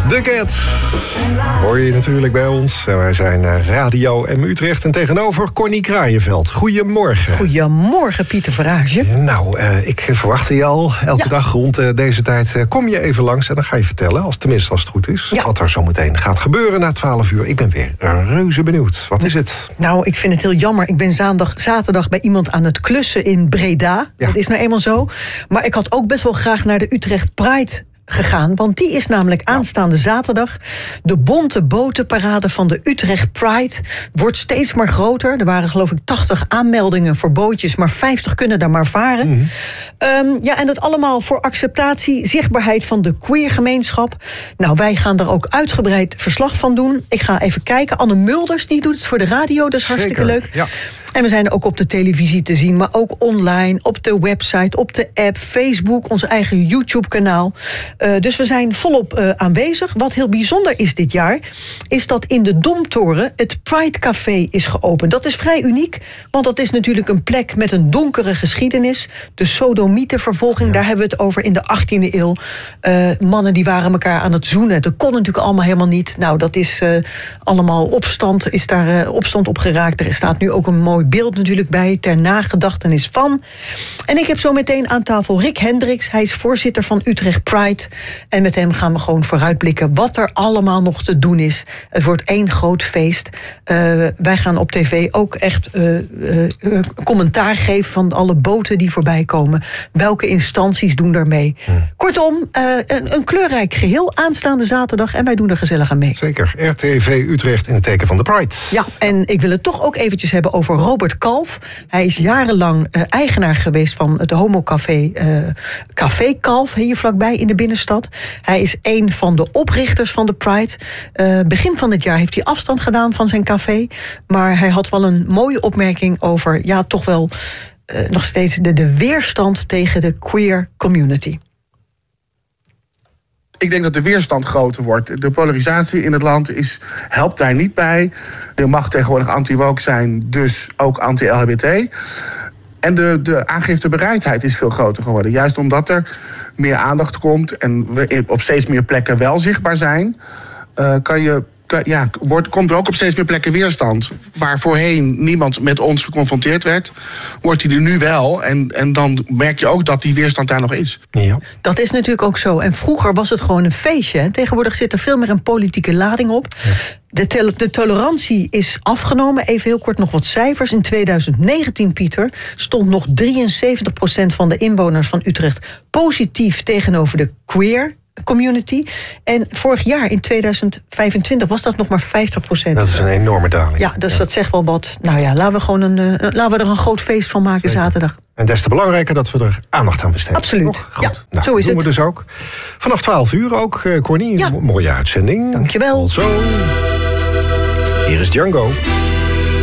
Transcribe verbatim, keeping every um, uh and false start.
De Cat hoor je natuurlijk bij ons. Wij zijn Radio M Utrecht en tegenover Connie Kraaienveld. Goedemorgen. Goedemorgen, Pieter Verhaagje. Nou, uh, ik verwachtte je al. Elke ja. dag rond uh, deze tijd uh, kom je even langs en dan ga je vertellen, als, tenminste als het goed is, ja. wat er zo meteen gaat gebeuren na twaalf uur. Ik ben weer reuze benieuwd. Wat is het? Nou, ik vind het heel jammer. Ik ben zaterdag, zaterdag bij iemand aan het klussen in Breda. Ja. Dat is nou eenmaal zo. Maar ik had ook best wel graag naar de Utrecht Pride gegaan, want die is namelijk aanstaande zaterdag. De bonte botenparade van de Utrecht Pride wordt steeds maar groter. Er waren geloof ik tachtig aanmeldingen voor bootjes, maar vijftig kunnen daar maar varen. Mm-hmm. Um, ja, en dat allemaal voor acceptatie, zichtbaarheid van de queergemeenschap. Nou, wij gaan daar ook uitgebreid verslag van doen. Ik ga even kijken. Anne Mulders, die doet het voor de radio, dat is Zeker. hartstikke leuk. Ja. En we zijn ook op de televisie te zien, maar ook online, op de website, op de app, Facebook, ons eigen YouTube-kanaal. Uh, dus we zijn volop uh, aanwezig. Wat heel bijzonder is dit jaar, is dat in de Domtoren het Pride Café is geopend. Dat is vrij uniek, want dat is natuurlijk een plek met een donkere geschiedenis. De sodomietenvervolging, ja. daar hebben we het over in de achttiende eeuw. Uh, mannen die waren elkaar aan het zoenen. Dat kon natuurlijk allemaal helemaal niet. Nou, dat is uh, allemaal opstand, is daar uh, opstand op geraakt. Er staat nu ook een mooi beeld natuurlijk bij, ter nagedachtenis van. En ik heb zo meteen aan tafel Rick Hendricks. Hij is voorzitter van Utrecht Pride. En met hem gaan we gewoon vooruitblikken wat er allemaal nog te doen is. Het wordt één groot feest. Uh, wij gaan op tv ook echt uh, uh, uh, commentaar geven van alle boten die voorbij komen. Welke instanties doen daarmee? Hmm. Kortom, uh, een, een kleurrijk geheel aanstaande zaterdag. En wij doen er gezellig aan mee. Zeker. R T V Utrecht in het teken van de Pride. Ja, en ik wil het toch ook eventjes hebben over Robert Kalf. Hij is jarenlang uh, eigenaar geweest van het homocafé uh, Café Kalf, hier vlakbij in de binnenstad. Hij is een van de oprichters van de Pride. Uh, begin van het jaar heeft hij afstand gedaan van zijn café. Maar hij had wel een mooie opmerking over, ja, toch wel uh, nog steeds de, de weerstand tegen de queer community. Ik denk dat de weerstand groter wordt. De polarisatie in het land is, helpt daar niet bij. Er mag tegenwoordig anti-woke zijn, dus ook anti-L H B T. En de, de aangiftebereidheid is veel groter geworden. Juist omdat er meer aandacht komt en we op steeds meer plekken wel zichtbaar zijn, uh, kan je, kan, ja, wordt, komt er ook op steeds meer plekken weerstand. Waar voorheen niemand met ons geconfronteerd werd, wordt die er nu wel. En, en dan merk je ook dat die weerstand daar nog is. Ja. Dat is natuurlijk ook zo. En vroeger was het gewoon een feestje. Hè? Tegenwoordig zit er veel meer een politieke lading op. Ja. De, te- de tolerantie is afgenomen. Even heel kort nog wat cijfers. In tweeduizend negentien, Pieter, stond nog drieënzeventig procent van de inwoners van Utrecht positief tegenover de queer community. En vorig jaar, in tweeduizend vijfentwintig, was dat nog maar vijftig procent. Dat is een enorme daling. Ja, dus ja. dat zegt wel wat. Nou ja, laten we, gewoon een, uh, laten we er een groot feest van maken. Zeker. Zaterdag. En des te belangrijker dat we er aandacht aan besteden. Absoluut. Ja, nou, zo is doen het. We dus ook. Vanaf twaalf uur ook, uh, Connie. Ja. Mooie uitzending. Dankjewel. Zo. Hier is Django.